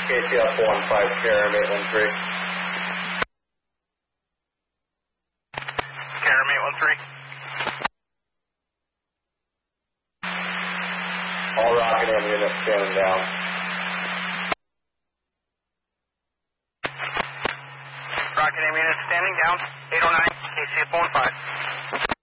KCF 15, Karam 813. Karam 813. All Rocket M units standing down. Rocket M units standing down. 809, KCF 15.